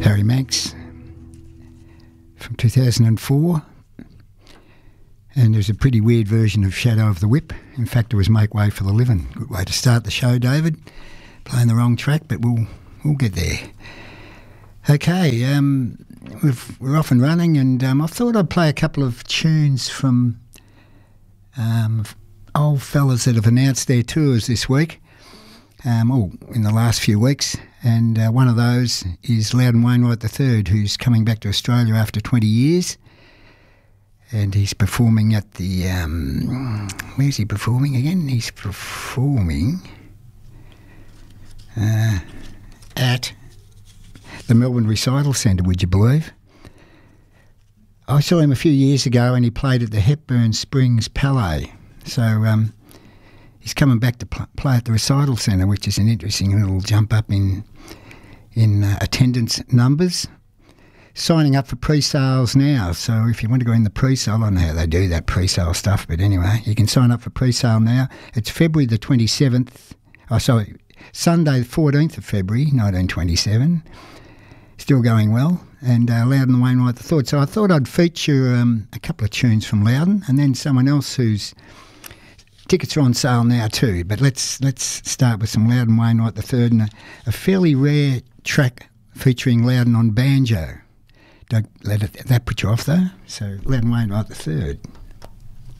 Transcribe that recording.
Harry Manx from 2004. And there's a pretty weird version of Shadow of the Whip. In fact, it was Make Way for the Living. Good way to start the show, David. Playing the wrong track, but we'll get there. Okay, we're off and running, and I thought I'd play a couple of tunes from old fellas that have announced their tours this week, in the last few weeks. And one of those is Loudon Wainwright III, who's coming back to Australia after 20 years. And he's performing at the... where's he performing again? He's performing at the Melbourne Recital Centre, would you believe? I saw him a few years ago and he played at the Hepburn Springs Palais. So he's coming back to play at the Recital Centre, which is an interesting little jump up in attendance numbers. Signing up for pre-sales now, so if you want to go in the pre-sale, I don't know how they do that pre-sale stuff, but anyway, you can sign up for pre-sale now. It's February the 27th, Sunday the 14th of February, 1927. Still going well, and Loudon Wainwright III. So I thought I'd feature a couple of tunes from Loudon, and then someone else whose tickets are on sale now too. But let's start with some Loudon Wainwright III and a fairly rare track featuring Loudon on banjo. Don't let that put you off though. So Loudon Wainwright III.